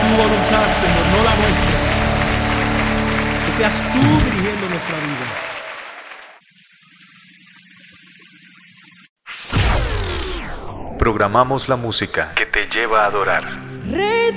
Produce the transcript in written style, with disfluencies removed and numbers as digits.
tu voluntad, Señor, no la nuestra. Que seas tú dirigiendo nuestra vida. Programamos la música que te lleva a adorar.